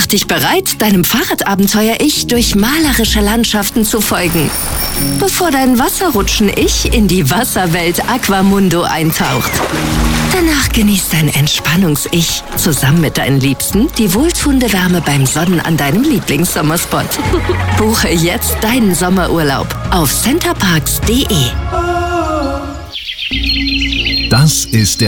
dich bereit, deinem Fahrradabenteuer-Ich durch malerische Landschaften zu folgen, bevor dein Wasserrutschen-Ich in die Wasserwelt Aquamundo eintaucht. Danach genießt dein Entspannungs-Ich zusammen mit deinen Liebsten die wohltuende Wärme beim Sonnen an deinem Lieblingssommerspot. Buche jetzt deinen Sommerurlaub auf centerparks.de. Das ist der